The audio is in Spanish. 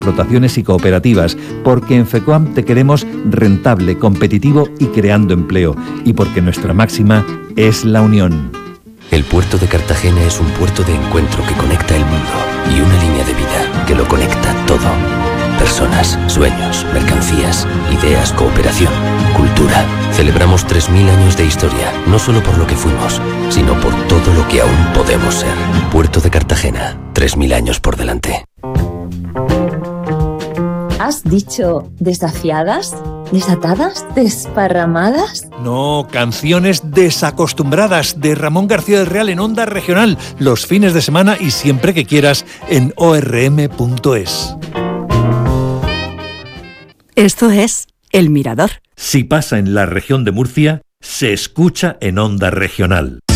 explotaciones y cooperativas, porque en FECOAM te queremos rentable, competitivo y creando empleo, y porque nuestra máxima es la unión. El puerto de Cartagena es un puerto de encuentro que conecta el mundo y una línea de vida que lo conecta todo. Personas, sueños, mercancías, ideas, cooperación, cultura. Celebramos 3000 años de historia, no solo por lo que fuimos, sino por todo lo que aún podemos ser. Puerto de Cartagena, 3000 años por delante. ¿Has dicho desafiadas? ¿Desatadas? ¿Desparramadas? No, canciones desacostumbradas de Ramón García del Real en Onda Regional, los fines de semana y siempre que quieras en orm.es. Esto es El Mirador. Si pasa en la región de Murcia, se escucha en Onda Regional.